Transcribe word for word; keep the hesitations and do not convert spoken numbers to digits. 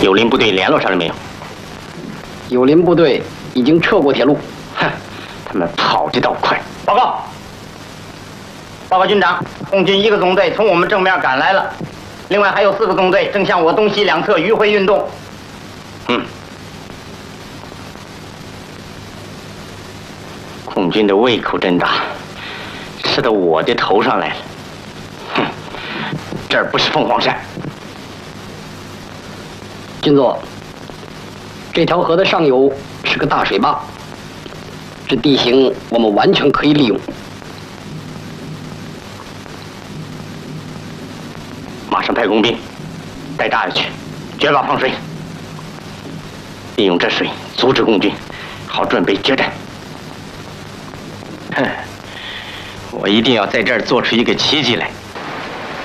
友邻部队联络上了没有？ 友邻部队已经撤过铁路。 哼，他们跑得倒快。 报告，报告军长，共军一个纵队从我们正面赶来了，另外还有四个纵队正向我东西两侧迂回运动。 嗯。 共军的胃口真大，吃到我的头上来了。哼，这儿不是凤凰山。 军座，这条河的上游是个大水坝，这地形我们完全可以利用。 马上派工兵带炸药去，绝坝放水，利用这水阻止共军，好准备决战。 哼，我一定要在这儿做出一个奇迹来。